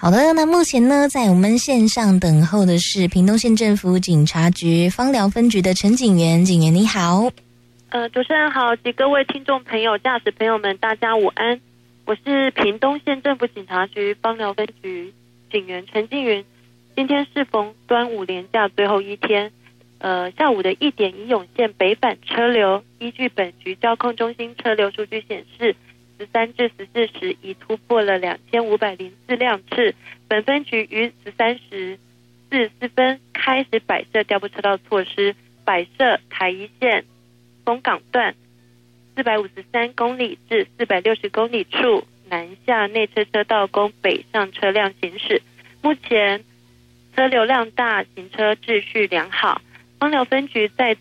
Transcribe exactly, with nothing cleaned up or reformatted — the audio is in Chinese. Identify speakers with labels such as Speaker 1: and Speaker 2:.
Speaker 1: 好的，那目前呢，在我们线上等候的是屏东县政府警察局芳寮分局的陈警员。警员你好。
Speaker 2: 呃，主持人好，及各位听众朋友、驾驶朋友们，大家午安。我是屏东县政府警察局芳寮分局警员陈静云。今天适逢端午连假最后一天，呃，下午的一点一涌现北返车流，依据本局交控中心车流数据显示，十三至十四时已突破了两千五百零四辆次。本分局于十三时四十四分开始摆设调拨车道措施，摆设台一线丰港段四百五十三公里至四百六十公里处南下内侧车道供北上车辆行驶。目前车流量大，行车秩序良好。芳寮分局在